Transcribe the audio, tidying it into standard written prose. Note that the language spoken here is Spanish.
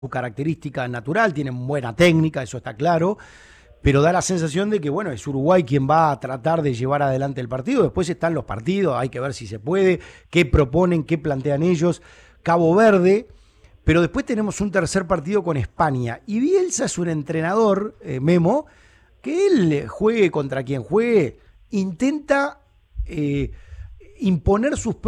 su característica natural, tienen buena técnica, eso está claro, pero da la sensación de que, bueno, es Uruguay quien va a tratar de llevar adelante el partido. Después están los partidos, hay que ver si se puede, qué proponen, qué plantean ellos. Cabo Verde, pero después tenemos un tercer partido con España. Y Bielsa es un entrenador, Memo, que él juegue contra quien juegue, intenta imponer sus